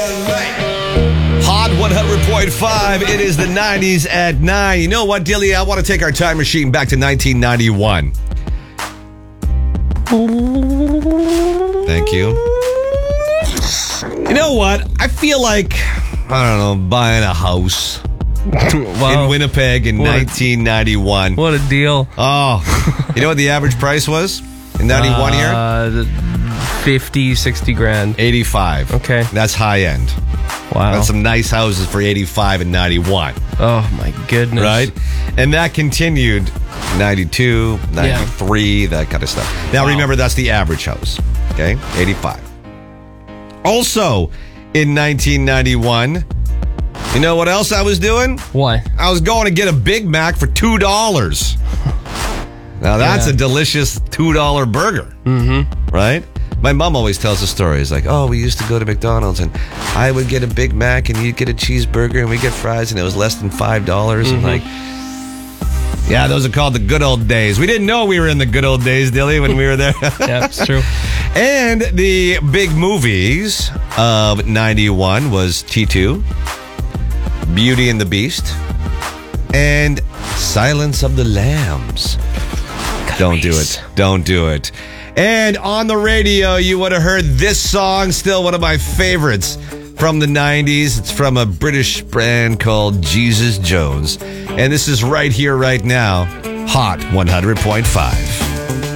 Hot 100.5. It is the 90s at 9. You know what, Dilly? I want to take our time machine back to 1991. Thank you. You know what? I feel like, I don't know, buying a house in Winnipeg in 1991. What a deal. Oh, you know what the average price was in 91 here? 50, 60 grand. 85. Okay. That's high end. Wow. That's some nice houses for 85 and 91. Oh, my goodness. Right? And that continued 92, 93, that kind of stuff. Now, remember, that's the average house. Okay? 85. Also, in 1991, you know what else I was doing? What? I was going to get a Big Mac for $2. Now, that's a delicious $2 burger. Mm-hmm. Right? My mom always tells the stories like, oh, we used to go to McDonald's and I would get a Big Mac and you'd get a cheeseburger and we'd get fries and it was less than $5. Mm-hmm. And like, yeah, those are called the good old days. We didn't know we were in the good old days, Dilly, when we were there. Yeah, it's true. And the big movies of 91 was T2, Beauty and the Beast, and Silence of the Lambs. Don't do it. Don't do it. And on the radio, you would have heard this song, still one of my favorites from the 90s. It's from a British band called Jesus Jones. And this is right here, right now, Hot 100.5.